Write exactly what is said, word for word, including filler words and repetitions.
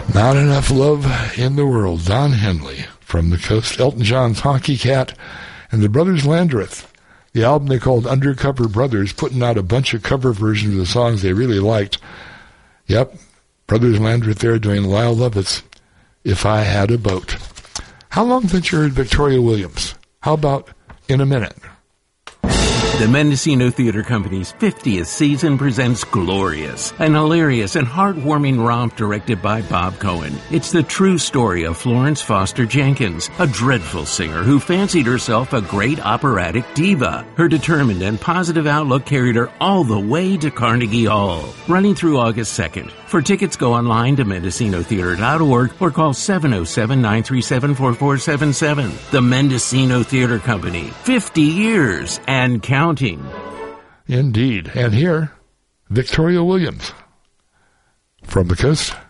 Not Enough Love in the World. Don Henley from the Coast. Elton John's Honky Cat. And the Brothers Landreth. The album they called Undercover Brothers, putting out a bunch of cover versions of the songs they really liked. Yep, Brothers Landreth there doing Lyle Lovett's If I Had a Boat. How long since you heard Victoria Williams? How about In a Minute? The Mendocino Theater Company's fiftieth season presents Glorious, an hilarious and heartwarming romp directed by Bob Cohen. It's the true story of Florence Foster Jenkins, a dreadful singer who fancied herself a great operatic diva. Her determined and positive outlook carried her all the way to Carnegie Hall. Running through August second. For tickets, go online to mendocino theater dot org or call seven oh seven, nine three seven, four four seven seven. The Mendocino Theater Company. fifty years and counting. Indeed. And here, Victoria Williams from the Coast.